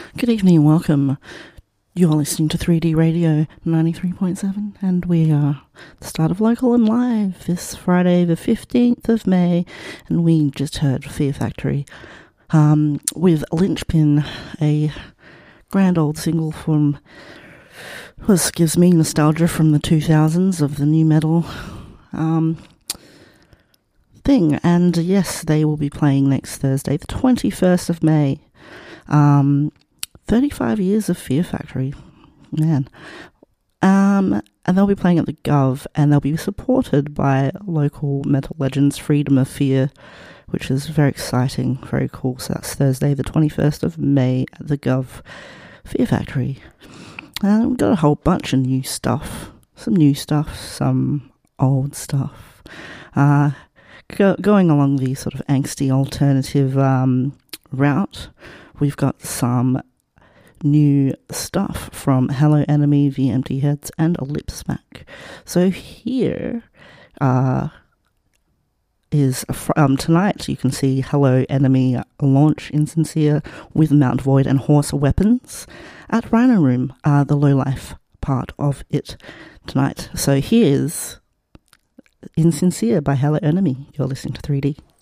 Good evening, welcome. You're listening to 3D Radio 93.7, and we are the start of Local and Live this Friday, the 15th of May, and we just heard Fear Factory with Linchpin, a grand old single from, gives me nostalgia from the 2000s of the new metal thing. And yes, they will be playing next Thursday, the 21st of May. 35 years of Fear Factory, man. And they'll be playing at the Gov, and they'll be supported by local metal legends Freedom of Fear, which is very exciting, very cool. So that's Thursday, the 21st of May at the Gov Fear Factory. And we've got a whole bunch of new stuff. Some new stuff, some old stuff. Going along the sort of angsty alternative route, we've got some new stuff from Hello Enemy, The Empty Heads, and Lip Smack. So here is tonight you can see Hello Enemy launch Insincere with Mount Void and Horse Weapons at Rhino Room, the low-life part of it tonight. So here's Insincere by Hello Enemy. You're listening to 3D.